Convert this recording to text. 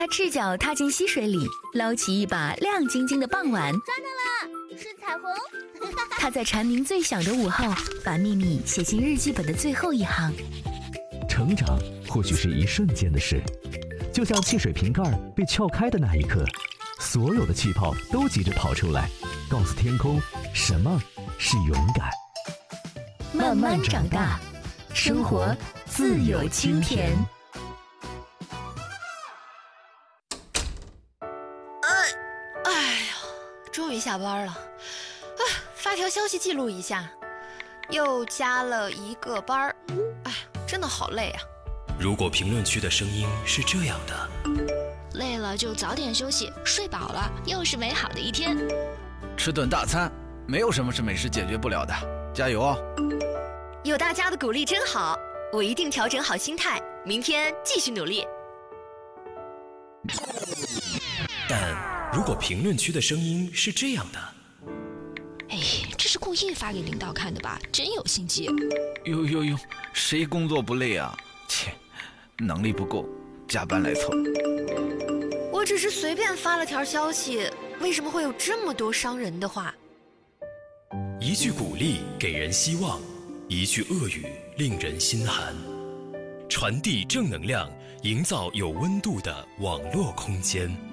他赤脚踏进溪水里，捞起一把亮晶晶的傍晚。 抓到了，是彩虹。 他在蝉鸣最响的午后，把秘密写进日记本的最后一行。 成长或许是一瞬间的事，就像汽水瓶盖被撬开的那一刻，所有的气泡都急着跑出来，告诉天空什么是勇敢。 慢慢长大，生活自有清甜。 哎呀，终于下班了。发条消息记录一下，又加了1个班儿。哎，真的好累啊。 如果评论区的声音是这样的， 累了就早点休息，睡饱了又是美好的一天。 吃顿大餐，没有什么是美食解决不了的，加油哦！ 有大家的鼓励真好，我一定调整好心态，明天继续努力。 但如果评论区的声音是这样的， 哎，这是故意发给领导看的吧？真有心机。 哟，谁工作不累啊？切，能力不够，加班来凑。 我只是随便发了条消息，为什么会有这么多伤人的话？ 一句鼓励给人希望，一句恶语令人心寒。传递正能量，营造有温度的网络空间。